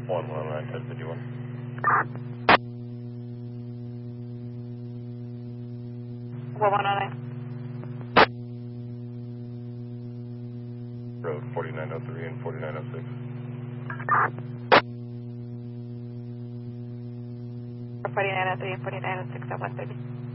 119, 1051. What 109? Road 4903 and 4906. 4903 and 4906 at 130.